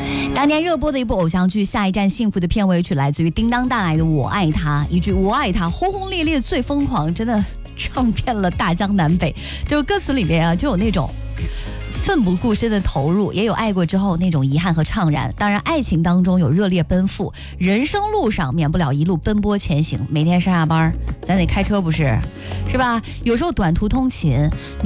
当年热播的一部偶像剧《下一站幸福》的片尾曲来自于叮当带来的《我爱他》，一句我爱他轰轰烈烈最疯狂，真的唱遍了大江南北。就歌词里面啊，就有那种奋不顾身的投入，也有爱过之后那种遗憾和怅然。当然爱情当中有热烈奔赴，人生路上免不了一路奔波前行，每天上下班咱得开车不是吧？有时候短途通勤